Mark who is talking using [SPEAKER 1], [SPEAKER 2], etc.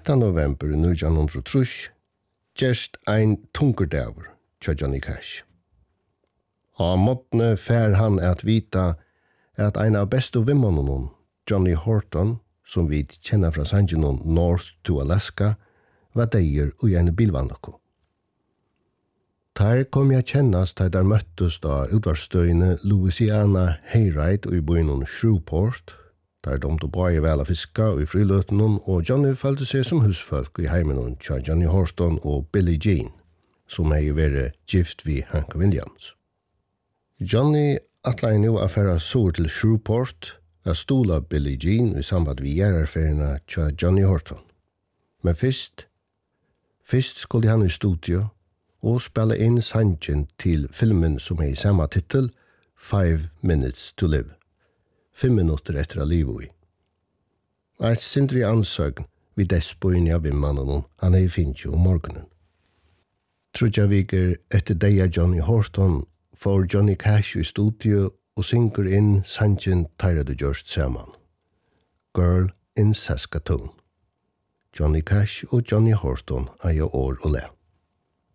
[SPEAKER 1] 13. november 1903 gerst ein tungerdagur tja Johnny Cash. Á måttne fær han at vita at ein av bestu vimmonunum, Johnny Horton, som vi kjenner fra sangen North to Alaska, var deir ui en bilvannokko. Der kom jeg kjennast da der møttes da utvarstøyne Louisiana Hayride i byen Shreveport, der de tog bare vel av fiska i friløtenen, og Johnny følte seg som husfolk i heimen til Johnny Horton og Billie Jean, som hei vært gift vi Hank Williams. Johnny atlein jo affæra sur til Shreveport, a stola Billie Jean i samband vi gjerarferina til Johnny Horton. Men fyrst skulle han i studio og spela inn sangen til filmen som er i samme titel, 5 Minutes to Live. 5 minutter etter av livet i. Et sindri ansøgn vid dessbøyne av vimmannen han er i finnkje om morgenen. Trudja viker etter deia Johnny Horton får Johnny Cash i studio og synger inn sangen Tyrade Gjørst Saman. Girl in Saskatoon. Johnny Cash og Johnny Horton er jo år og le.